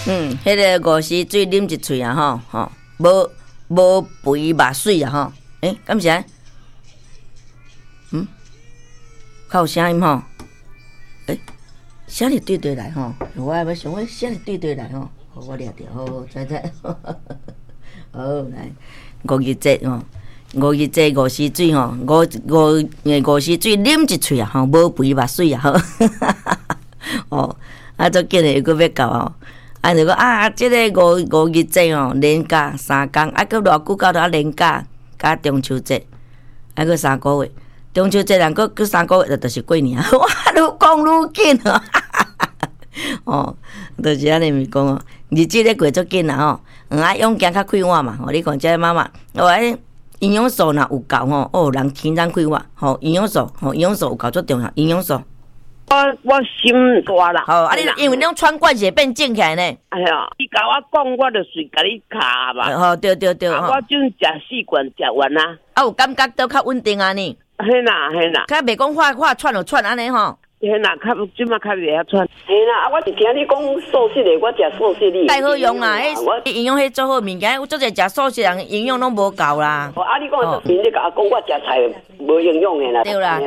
迄个五时水啉一喙啊，吼，无肥肉水啊，吼，敢是安？较有声音吼，啥哩对来吼，我要想我啥哩对来吼，好我掠着，好，知，好来，五日节吼。五日节五时水吼，五时水啉一喙啊，吼，无肥肉水啊，吼，足紧诶，佫要到哦，就讲即个五日节吼，连假3天，佫偌久到连假，加中秋节，佫3个月，中秋节人佫3个月，就是过年啊，哇，愈讲愈紧哦，哦，就是安尼咪讲哦，日子咧过足紧啦吼，用行较快活嘛，吼，你看即个妈妈，营养素若有够吼，人天然快活吼，营养素有够最重要，营养素。 我心大啦。 好，你因为你穿罐血变正起来呢。 哎呀，你甲我讲，我就是甲你卡嘛。 好，对。我准食4罐食完啊。 有感觉都较稳定啊呢。 嘿啦。较袂讲化喘就喘安尼吼。 嘿啦，即马较袂晓喘。嘿啦，我是听你讲素食的，我食素食的。 太好用啦，迄营养迄做好物件，有做者食素食人营养拢无够啦。 你讲明你甲我讲，我食菜无营养的啦。 对啦，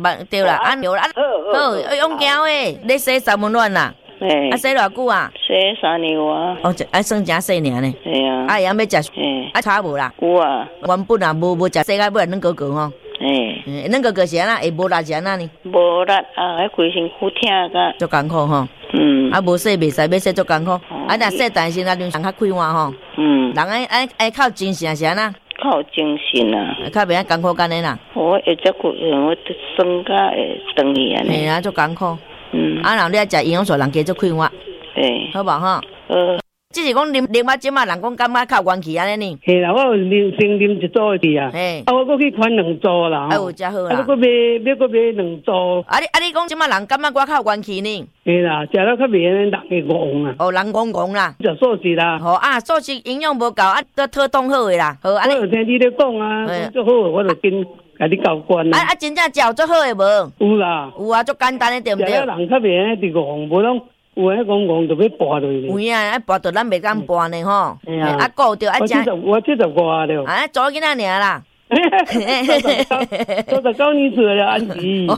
好，用胶诶，你洗三温暖啦。洗偌久啊？ 洗3年啊。 算真细尔呢。 系啊。 也要食，差无啦。 有啊。 原本啊，无食洗甲尾软哥吼。软哥是安那，会无力是安那呢？ 无力迄规身躯疼个。 足艰苦吼。无洗袂使，要洗足艰苦。若洗但是人较快活吼。人爱靠精神是安那？ 靠精神啊。 较袂艰苦干的啦。 我会只骨，我酸甲会长去安尼。 足艰苦。人你爱食营养素，人加足快活。好无吼？只是讲啉啊，即马人讲感觉较元气安尼呢。 系啦，我有啉一组去啊。我搁去款2组啦。 有真好啦。 我搁买2组。 你讲即马人感觉我较元气呢？ 系啦，食了较袂安尼人会戆啊。 人戆啦。 食素食啦。 素食营养无够，都讨冻好诶啦。好， 我有听你咧讲啊，足好，我就跟甲你交关啦。 真正食足好诶无？ 有啦。 有啊，足简单诶，对毋对？ 食了人较袂安尼伫戆，无拢。有诶，戆就要跋落去。 有啊，跋到咱袂敢跋呢吼。顾着食。 我75了。 做囡仔尔啦。 79年岁了，安姨。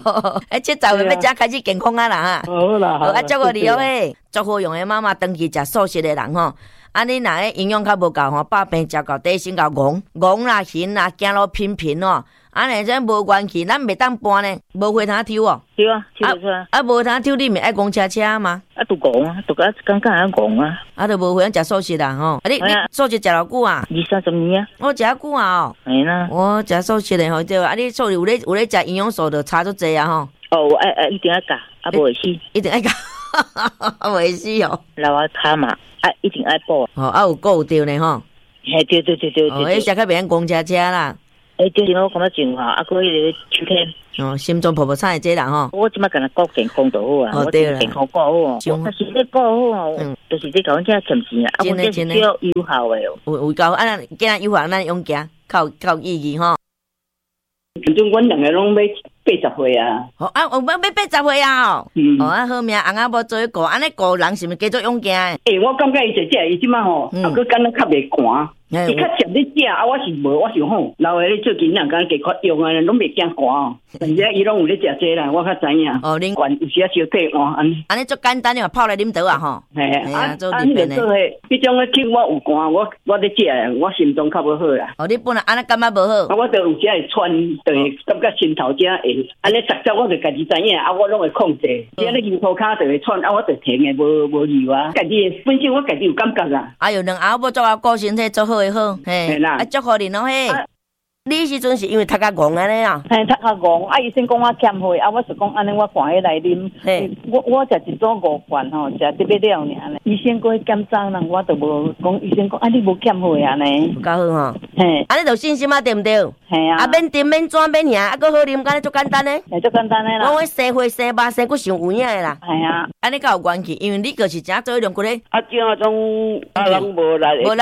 70岁要才开始健康啊啦哈。好啦。 祝福你哦嘿，足好用诶妈妈长期食素食诶人吼。你若营养较无够吼，百病食到底身较戆啦、晕啦，走路频哦。尼真无元气，咱袂当搬呢，无回头抽哦。 对啊，抽得出来。 无头抽，你咪爱讲车吗？ 都戆啊，都感觉爱戆啊。 都无回食素食啦吼。你素食食偌久啊 ？20-30年啊。 我食久啊哦。 系啦。我食素食的吼，对啊。你素有咧食营养素，就差足济啊吼。 我一定要教，无会死。 一定爱教，袂死哦。 老我卡嘛，一定爱补。 有顾着呢吼。 嘿，对。 迄食较袂讲讲车啦。 对，我感觉真好，佮迄个秋天。 心中泡菜这人吼。 我即摆干那顾健康就好啊。 对啦。 健康顾好哦。但是你顾好哦，就是你甲阮遮欠钱啊。 真的。 需要有效的哦。 有够，今仔有效，咱用行，靠意义吼。 反正阮2个拢要80岁啊。 有要80岁啊哦。好命，翁仔无做顾，安尼顾人是毋是继续勇行诶？ 我感觉伊即马吼，佮敢若较袂寒。伊较接你食我是无，我想吼，老诶咧做囡仔敢加较用啊，拢袂惊寒哦。但是伊拢有咧食这啦，我较知影。 恁管有时小体换安尼足简单的，泡来啉倒啊吼。做里面的。迄种诶气我有寒，我咧食，我心中较无好啦。 你本来安尼感觉无好。 我就有时会喘，就会感觉心头遮会，安尼逐只我就家己知影，我拢会控制。只咧腰涂骹就会喘，我就停诶，无油啊。家己本身我家己有感觉啦。 有两后要做顾身体做好诶好，嘿，祝福你咯嘿。你时阵是因为读较戆安尼啊？ 读较戆，医生讲我欠血，我是讲安尼，我赶起来啉。我食一组5罐吼，食得要了尔呢。医生过去检查人，我都无讲，医生讲你无欠血啊呢。 较好吼。安尼就信心啊，对毋对？ 系啊。 免甜免转免凉，搁好啉，安尼足简单呢。 足简单的啦。 我生血生肉生，佫伤有影的啦。 系啊。 安尼较有元气，因为你就是真做用骨咧。 这种人无力。无力。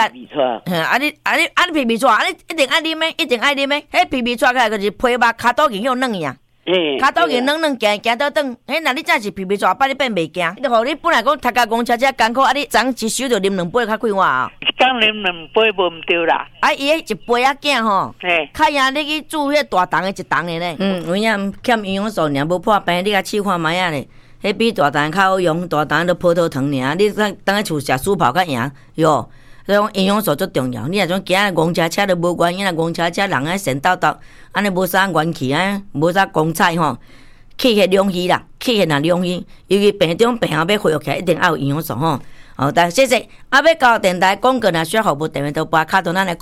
你皮皮出，你一定爱啉的，迄皮皮出起来就是皮肉骹肚硬向软呀。 骹倒硬软软行倒转，若你真是皮皮抓把你变袂惊，你互你本来讲读家公车遮艰苦，你昨一手就啉2杯较快活啊！ 刚啉2杯无唔对啦。 伊迄一杯仔囝吼，较赢你去煮迄大桶的1桶的咧。有影欠营养素尔，无破病，你甲试看卖啊咧。迄比大桶较好用，大桶都葡萄糖尔，你当去厝食薯泡较赢哟。所以讲营养素最重要。你若种行公车车都无原因啦，公车车人爱神叨叨，安尼无啥元气啊，无啥光彩吼。气血两虚啦，气血若两虚，尤其病中病后要恢复起来，一定要有营养素吼。但谢谢。要到电台广告，若需要服务电话，就拨卡到咱的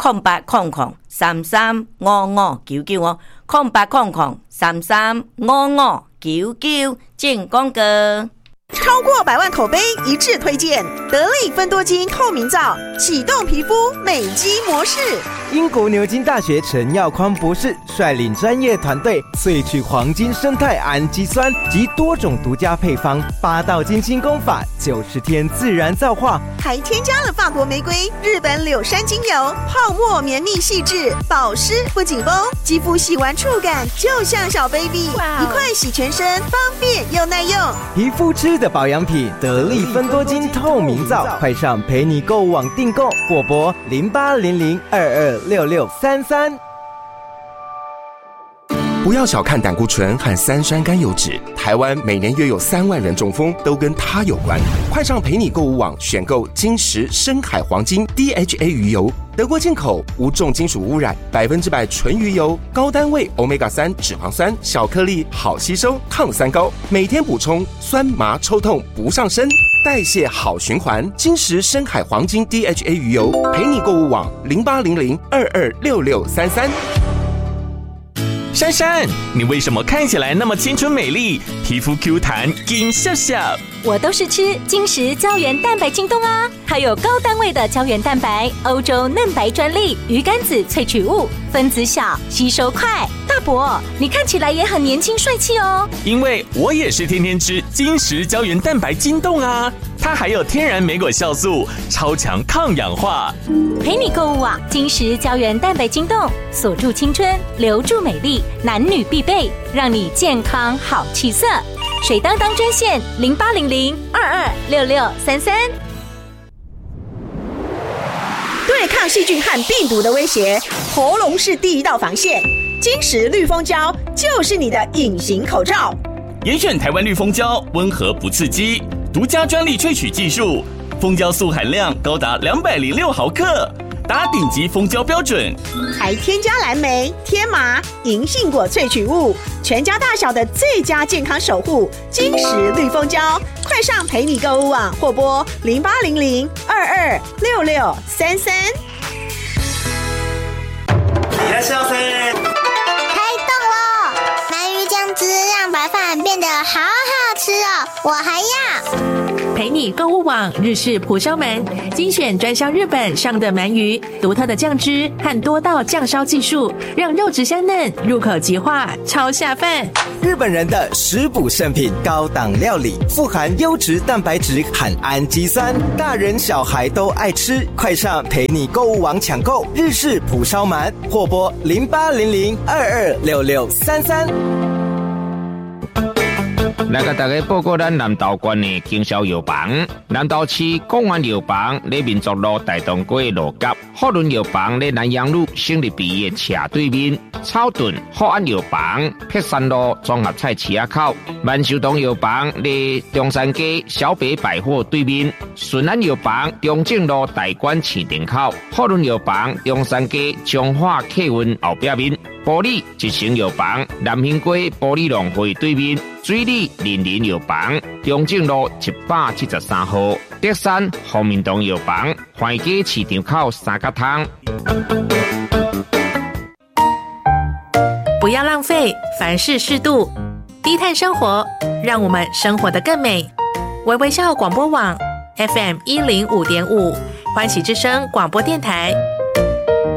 0800335599哦，0800335599进广告。 超过100万口碑一致推荐得力芬多精透明皂，启动皮肤美肌模式。 英国牛津大学陈耀匡博士率领专业团队萃取黄金生态氨基酸及多种独家配方，8道精心功法，90天自然皂化， 还添加了法国玫瑰、日本柳杉精油，泡沫绵密细致，保湿不紧绷，肌肤洗完触感就像小 baby， 一块洗全身，方便又耐用。 皮肤吃的保养品得力芬多精透明皂，快上陪你购物网订购，或拨0800226633。 不要小看胆固醇和3酸甘油酯，台湾每年约有3万人中风，都跟它有关。快上陪你购物网选购金石深海黄金 DHA 鱼油，德国进口，无重金属污染，100%纯鱼油，高单位 Omega-3 脂肪酸，小颗粒，好吸收，抗三高，每天补充，酸麻抽痛不上身，代谢好循环。金石深海黄金 DHA 鱼油，陪你购物网0800226633。 珊珊，你为什么看起来那么清纯美丽，皮肤 Q 弹，金笑笑？ 我都是吃金石胶原蛋白晶冻啊，它有高单位的胶原蛋白，欧洲嫩白专利，鱼肝子萃取物，分子小，吸收快。大伯，你看起来也很年轻帅气哦。 因为我也是天天吃金石胶原蛋白晶冻啊，它还有天然莓果酵素，超强抗氧化。 陪你购物网，金石胶原蛋白晶冻，锁住青春，留住美丽，男女必备，让你健康好气色。水当当专线0800226633。 对抗细菌和病毒的威胁，喉咙是第一道防线。金石绿蜂胶就是你的隐形口罩。 严选台湾绿蜂胶，温和不刺激，独家专利萃取技术，蜂胶素含量高达206毫克，达顶级蜂胶标准， 还添加蓝莓、天麻、银杏果萃取物，全家大小的最佳健康守护。金石绿蜂胶，快上陪你购物网或拨0800226633。 いらっしゃいませ。 开动了！鳗鱼酱汁让白饭变得好好吃哦，我还要。 陪你购物网日式蒲烧鳗，精选专销日本上的鳗鱼，独特的酱汁和多道酱烧技术，让肉质香嫩，入口即化，超下饭。 日本人的食补圣品，高档料理，富含优质蛋白质和氨基酸，大人小孩都爱吃。快上陪你购物网抢购日式蒲烧鳗，或拨0800226633。 来甲大家报告咱南投县的经销药房。南投市公园药房在民族路大东街路角，福伦药房在南阳路省立医院斜对面，草屯福安药房碧山路综合菜市口，万寿堂药房在中山街小北百货对面，顺安药房中正路大馆市场口，福伦药房中山街彰化客运后壁面，玻璃一成药房南兴街玻璃农会对面，水里林药房中正路173号，德山红明堂药房环街市场口三角汤。 不要浪费，凡事适度，低碳生活，让我们生活得更美。微微笑广播网 FM105.5，欢喜之声广播电台。